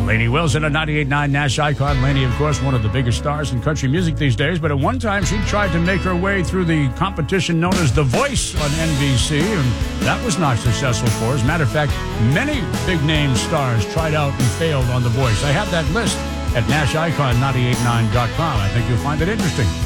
Lainey Wilson, a 98.9 Nash icon. Lainey, of course, one of the biggest stars in country music these days, but at one time she tried to make her way through the competition known as The Voice on NBC, and that was not successful for her. As a matter of fact, many big-name stars tried out and failed on The Voice. I have that list at NashIcon989.com. I think you'll find it interesting.